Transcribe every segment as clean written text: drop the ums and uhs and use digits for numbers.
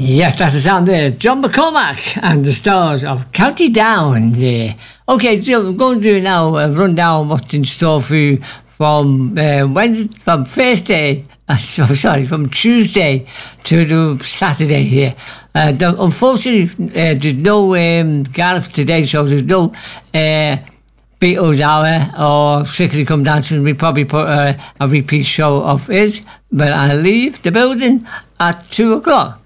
Yes, that's the sound there. John McCormack and the stars of County Down there. Okay, so we're going to do now a rundown what's in store for you from from Tuesday to Saturday here. Unfortunately, there's no Gallup today, so there's no Beatles Hour or Strictly Come Dancing. We probably put a repeat show of his, but I leave the building at 2 o'clock.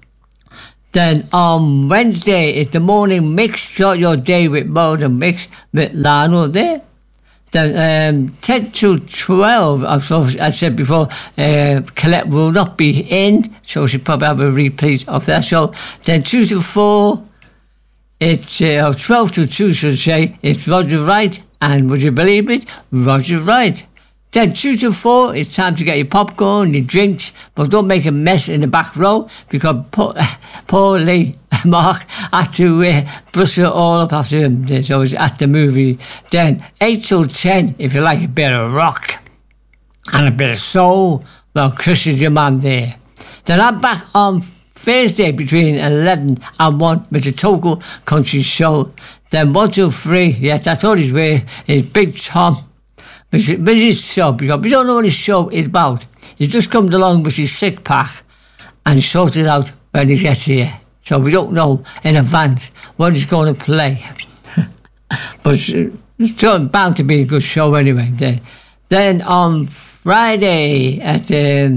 Then on Wednesday, it's the morning mix. Start your day with Modern Mix with Lionel there. Then 10 to 12, as I said before, Colette will not be in, so she'll probably have a repeat of that show. Then 2 to 4, it's 12 to 2, should I say, it's Roger Wright, and would you believe it, Roger Wright. Then 2 to 4, it's time to get your popcorn, your drinks, but don't make a mess in the back row, because poor Lee Mark had to brush it all up after him, so it's at the movie. Then 8 till 10, if you like a bit of rock and a bit of soul, well, Chris is your man there. Then I'm back on Thursday between 11 and 1 with the Togo Country Show. Then 1 till 3, yes, that's all he's wearing, is Big Tom. But his show, because we don't know what his show is about. He just comes along with his sick pack and he sorts it out when he gets here. So we don't know in advance what he's going to play. But it's bound to be a good show anyway. Then on Friday at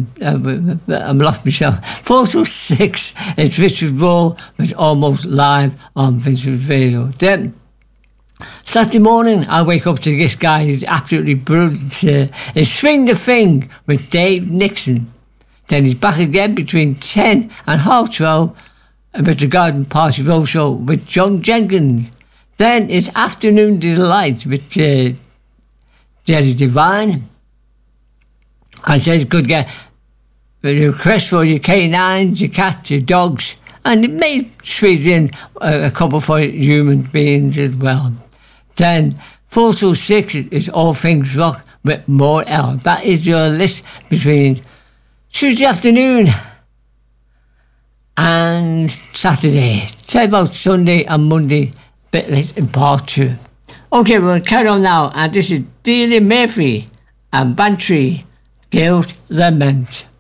I'm lost myself. 4 to 6, it's Richard Rowe with Almost Live on Vincent Radio. Then Saturday morning, I wake up to this guy. He's absolutely brilliant. It's Swing the Thing with Dave Nixon. Then he's back again between 10 and half 12 with the Garden Party Road Show with John Jenkins. Then it's Afternoon Delight with Jerry Devine. I said you could get a request for your canines, your cats, your dogs, and it may squeeze in a couple for human beings as well. Then 4 to 6 is All Things Rock with More L. That is your list between Tuesday afternoon and Saturday. Say about Sunday and Monday, bit late in part 2. Okay, we're going to carry on now, and this is Delia Murphy and Bantry, Guilt Lament.